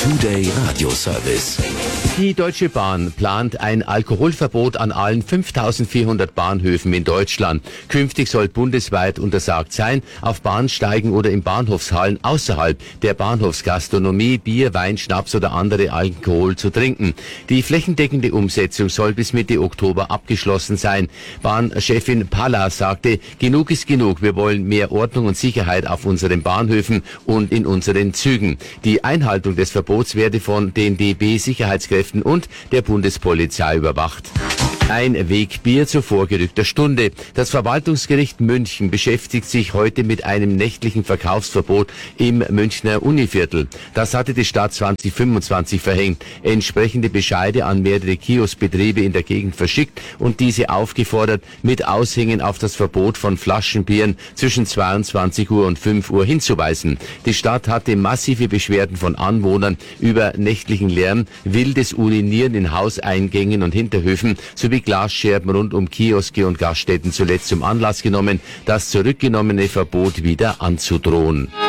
Today Radio Service. Die Deutsche Bahn plant ein Alkoholverbot an allen 5400 Bahnhöfen in Deutschland. Künftig soll bundesweit untersagt sein, auf Bahnsteigen oder in Bahnhofshallen außerhalb der Bahnhofsgastronomie Bier, Wein, Schnaps oder andere Alkohol zu trinken. Die flächendeckende Umsetzung soll bis Mitte Oktober abgeschlossen sein. Bahnchefin Palla sagte, genug ist genug, wir wollen mehr Ordnung und Sicherheit auf unseren Bahnhöfen und in unseren Zügen. Die Einhaltung des Verbots werde von den DB-Sicherheitskräften und der Bundespolizei überwacht. Ein Wegbier zu vorgerückter Stunde. Das Verwaltungsgericht München beschäftigt sich heute mit einem nächtlichen Verkaufsverbot im Münchner Univiertel. Das hatte die Stadt 2025 verhängt, entsprechende Bescheide an mehrere Kioskbetriebe in der Gegend verschickt und diese aufgefordert, mit Aushängen auf das Verbot von Flaschenbieren zwischen 22 Uhr und 5 Uhr hinzuweisen. Die Stadt hatte massive Beschwerden von Anwohnern über nächtlichen Lärm, wildes Urinieren in Hauseingängen und Hinterhöfen sowie Glasscherben rund um Kioske und Gaststätten zuletzt zum Anlass genommen, das zurückgenommene Verbot wieder anzudrohen.